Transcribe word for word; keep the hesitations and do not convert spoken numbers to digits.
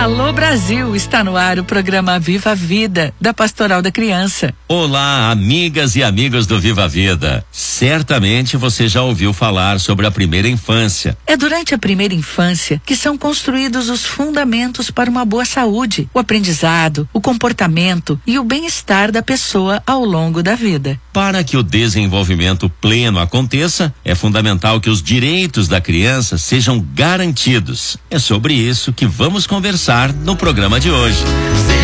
Alô Brasil, está no ar o programa Viva a Vida, da Pastoral da Criança. Olá, amigas e amigos do Viva a Vida. Certamente você já ouviu falar sobre a primeira infância. É durante a primeira infância que são construídos os fundamentos para uma boa saúde, o aprendizado, o comportamento e o bem-estar da pessoa ao longo da vida. Para que o desenvolvimento pleno aconteça, é fundamental que os direitos da criança sejam garantidos. É sobre isso que vamos conversar no programa de hoje.